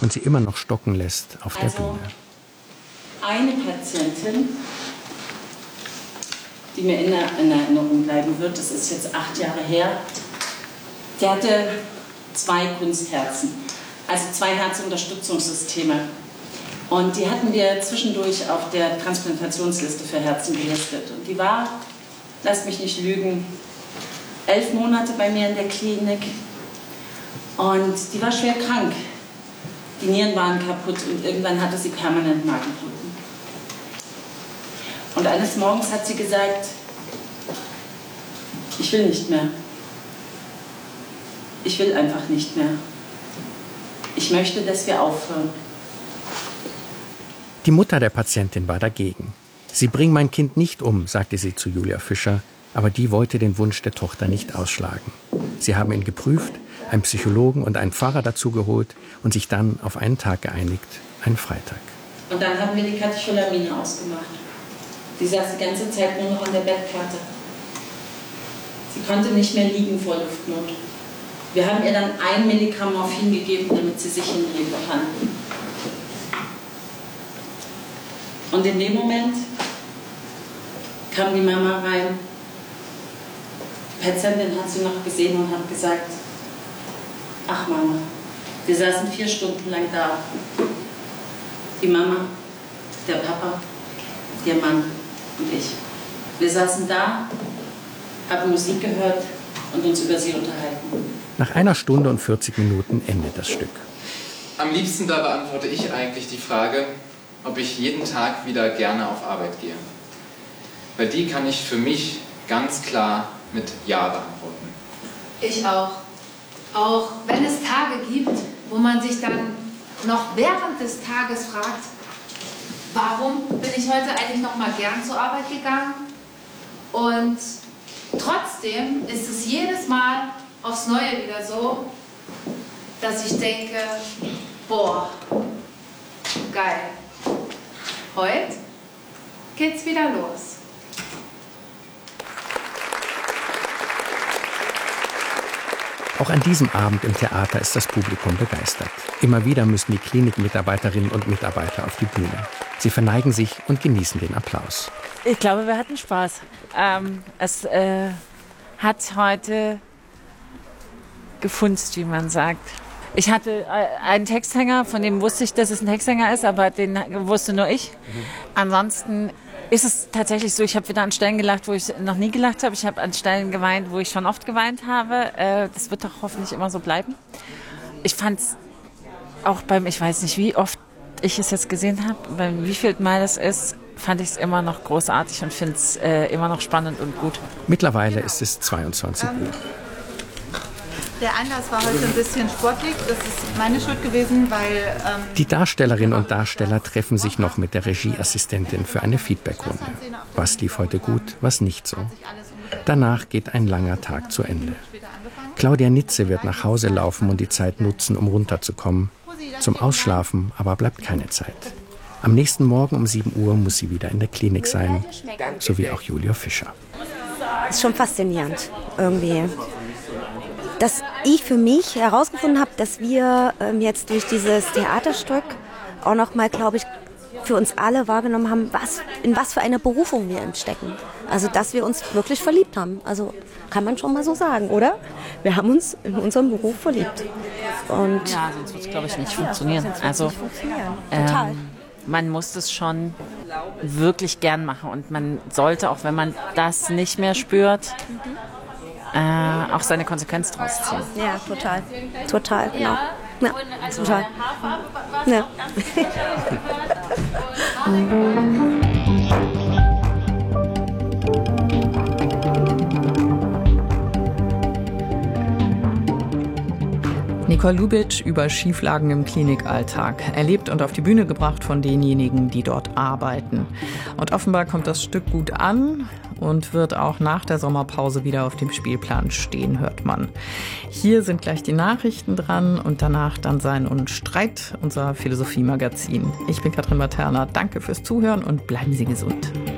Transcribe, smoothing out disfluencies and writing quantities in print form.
und sie immer noch stocken lässt auf der Bühne. Eine Patientin, die mir in Erinnerung bleiben wird, das ist jetzt 8 Jahre her, die hatte 2 Kunstherzen, also 2 Herzunterstützungssysteme. Und die hatten wir zwischendurch auf der Transplantationsliste für Herzen gelistet. Und die war, lasst mich nicht lügen, 11 Monate bei mir in der Klinik. Und die war schwer krank. Die Nieren waren kaputt und irgendwann hatte sie permanent Magenbluten. Und eines Morgens hat sie gesagt, ich will nicht mehr. Ich will einfach nicht mehr. Ich möchte, dass wir aufhören. Die Mutter der Patientin war dagegen. Sie bringen mein Kind nicht um, sagte sie zu Julia Fischer, aber die wollte den Wunsch der Tochter nicht ausschlagen. Sie haben ihn geprüft, einen Psychologen und einen Pfarrer dazu geholt und sich dann auf einen Tag geeinigt, einen Freitag. Und dann haben wir die Katecholamine ausgemacht. Sie saß die ganze Zeit nur noch an der Bettkante. Sie konnte nicht mehr liegen vor Luftnot. Wir haben ihr dann 1 Milligramm Morphin gegeben, damit sie sich hinlegen kann. Und in dem Moment kam die Mama rein. Die Patientin hat sie noch gesehen und hat gesagt, ach Mama, wir saßen 4 Stunden lang da. Die Mama, der Papa, der Mann und ich. Wir saßen da, haben Musik gehört und uns über sie unterhalten. Nach 1 Stunde und 40 Minuten endet das Stück. Am liebsten da beantworte ich eigentlich die Frage, ob ich jeden Tag wieder gerne auf Arbeit gehe. Weil die kann ich für mich ganz klar mit Ja beantworten. Ich auch. Auch wenn es Tage gibt, wo man sich dann noch während des Tages fragt, warum bin ich heute eigentlich noch mal gern zur Arbeit gegangen? Und trotzdem ist es jedes Mal aufs Neue wieder so, dass ich denke, boah, geil. Heute geht's wieder los. Auch an diesem Abend im Theater ist das Publikum begeistert. Immer wieder müssen die Klinikmitarbeiterinnen und Mitarbeiter auf die Bühne. Sie verneigen sich und genießen den Applaus. Ich glaube, wir hatten Spaß. Es hat heute gefunzt, wie man sagt. Ich hatte einen Texthänger, von dem wusste ich, dass es ein Texthänger ist, aber den wusste nur ich. Ansonsten ist es tatsächlich so, ich habe wieder an Stellen gelacht, wo ich noch nie gelacht habe. Ich habe an Stellen geweint, wo ich schon oft geweint habe. Das wird doch hoffentlich immer so bleiben. Ich fand es auch ich weiß nicht, wie oft ich es jetzt gesehen habe, beim wievielten Mal es ist, fand ich es immer noch großartig und finde es immer noch spannend und gut. Mittlerweile ist es 22 Uhr. Der Anlass war heute ein bisschen sportlich. Das ist meine Schuld gewesen, weil... Die Darstellerinnen und Darsteller treffen sich noch mit der Regieassistentin für eine Feedbackrunde. Was lief heute gut, was nicht so. Danach geht ein langer Tag zu Ende. Claudia Nitze wird nach Hause laufen und die Zeit nutzen, um runterzukommen. Zum Ausschlafen aber bleibt keine Zeit. Am nächsten Morgen um 7 Uhr muss sie wieder in der Klinik sein, so wie auch Julia Fischer. Das ist schon faszinierend, irgendwie. Dass ich für mich herausgefunden habe, dass wir jetzt durch dieses Theaterstück auch noch mal, glaube ich, für uns alle wahrgenommen haben, in was für eine Berufung wir stecken. Also, dass wir uns wirklich verliebt haben. Also, kann man schon mal so sagen, oder? Wir haben uns in unserem Beruf verliebt. Und ja, sonst wird es, glaube ich, nicht funktionieren. Also, total. Man muss es schon wirklich gern machen und man sollte, auch wenn man das nicht mehr spürt, auch seine Konsequenz draus ziehen. Ja, total. Total, genau. Ja, total. Ja. Nicole Lubitsch über Schieflagen im Klinikalltag, erlebt und auf die Bühne gebracht von denjenigen, die dort arbeiten. Und offenbar kommt das Stück gut an und wird auch nach der Sommerpause wieder auf dem Spielplan stehen, hört man. Hier sind gleich die Nachrichten dran und danach dann Sein und Streit, unser Philosophie-Magazin. Ich bin Katrin Materna, danke fürs Zuhören und bleiben Sie gesund.